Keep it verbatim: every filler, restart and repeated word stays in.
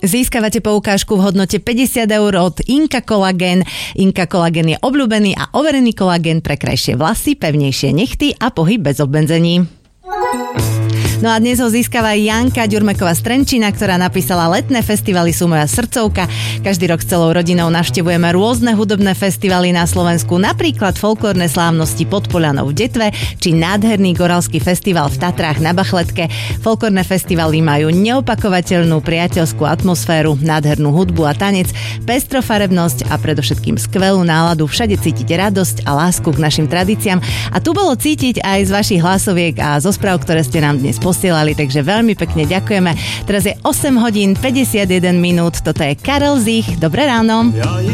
Získavate poukážku v hodnote päťdesiat eur od Inka Collagen. Inka Collagen je obľúbený a overený kolagén pre krajšie vlasy, pevnejšie nechty a pohyb bez obmedzení. No a dnes ho získava Janka Ďurmeková z Trenčína, ktorá napísala: letné festivaly sú moja srdcovka. Každý rok s celou rodinou navštevujeme rôzne hudobné festivaly na Slovensku, napríklad folklórne slávnosti pod Poľanou v Detve, či nádherný goralský festival v Tatrách na Bachletke. Folklórne festivaly majú neopakovateľnú priateľskú atmosféru, nádhernú hudbu a tanec, pestrofarebnosť a predovšetkým skvelú náladu. Všade cítiť radosť a lásku k našim tradíciám. A tu bolo cítiť aj z vašich hlasoviek a zo správ, ktoré ste nám dnes posielali, takže veľmi pekne ďakujeme. Teraz je osem hodín päťdesiatjeden minút, toto je Karel Zich, dobré ráno.